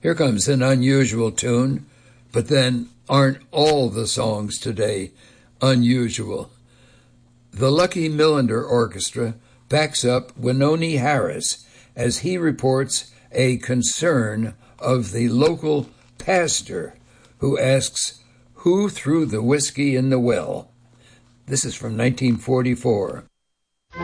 Here comes an unusual tune, but then aren't all the songs today unusual? The Lucky Millinder Orchestra backs up Wynonie Harris as he reports a concern of the local pastor who asks, "Who threw the whiskey in the well?" This is from 1944.